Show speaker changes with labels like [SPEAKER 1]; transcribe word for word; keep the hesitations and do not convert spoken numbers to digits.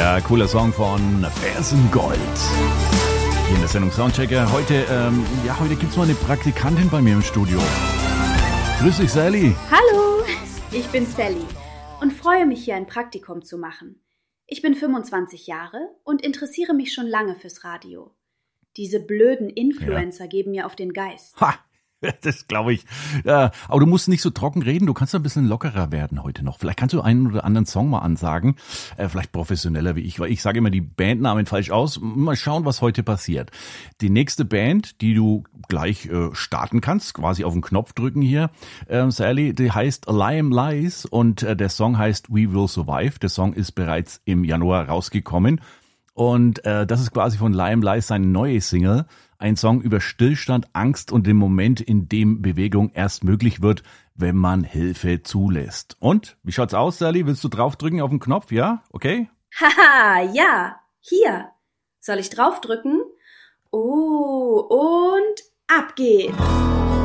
[SPEAKER 1] Ja, cooler Song von Fersengold. Hier in der Sendung Soundchecker. Heute, ähm, ja, heute gibt's mal eine Praktikantin bei mir im Studio. Grüß dich, Sally.
[SPEAKER 2] Hallo, ich bin Sally und freue mich, hier ein Praktikum zu machen. Ich bin fünfundzwanzig Jahre und interessiere mich schon lange fürs Radio. Diese blöden Influencer ja. geben mir auf den Geist.
[SPEAKER 1] Ha! Das glaube ich. Ja, aber du musst nicht so trocken reden, du kannst ein bisschen lockerer werden heute noch. Vielleicht kannst du einen oder anderen Song mal ansagen, äh, vielleicht professioneller wie ich, weil ich sage immer die Bandnamen falsch aus. Mal schauen, was heute passiert. Die nächste Band, die du gleich äh, starten kannst, quasi auf den Knopf drücken hier, äh, Sally, die heißt Lime Lies und äh, der Song heißt We Will Survive. Der Song ist bereits im Januar rausgekommen und äh, das ist quasi von Lime Lies seine neue Single. Ein Song über Stillstand, Angst und den Moment, in dem Bewegung erst möglich wird, wenn man Hilfe zulässt. Und, wie schaut's aus, Sally? Willst du draufdrücken auf den Knopf, ja? Okay?
[SPEAKER 2] Haha, ja, hier. Soll ich draufdrücken? Oh, und ab geht's.